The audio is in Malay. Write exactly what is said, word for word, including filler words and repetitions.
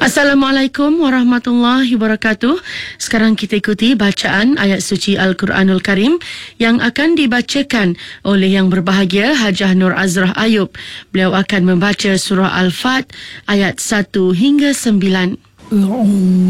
Assalamualaikum warahmatullahi wabarakatuh. Sekarang kita ikuti bacaan ayat suci Al-Quranul Karim yang akan dibacakan oleh Yang Berbahagia Hajah Nur Azrah Ayub. Beliau akan membaca surah Al-Fat ayat satu hingga sembilan.